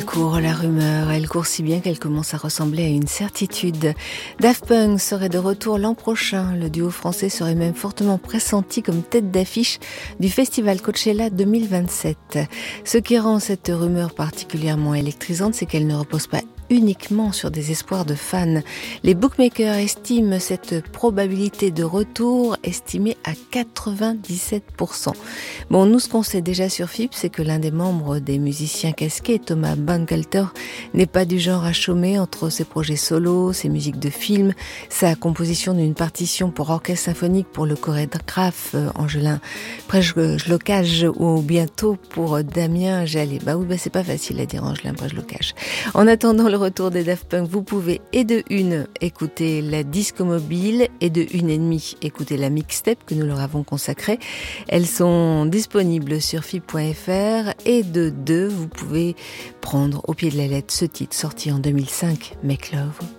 court, la rumeur. Elle court si bien qu'elle commence à ressembler à une certitude. Daft Punk serait de retour l'an prochain. Le duo français serait même fortement pressenti comme tête d'affiche du festival Coachella 2027. Ce qui rend cette rumeur particulièrement électrisante, c'est qu'elle ne repose pas uniquement sur des espoirs de fans. Les bookmakers estiment cette probabilité de retour estimée à 97%. Bon, nous, ce qu'on sait déjà sur FIP, c'est que l'un des membres des musiciens casqués, Thomas Bangalter, n'est pas du genre à chômer entre ses projets solos, ses musiques de films, sa composition d'une partition pour orchestre symphonique pour le chorégraphe Angelin Prejlocage ou bientôt pour Damien Jallet. C'est pas facile à dire Angelin Prejlocage. En attendant le retour des Daft Punk, vous pouvez et de une écouter la disco mobile et de une et demie écouter la mixtape que nous leur avons consacrée. Elles sont disponibles sur fib.fr et de deux, vous pouvez prendre au pied de la lettre ce titre sorti en 2005, Make Love.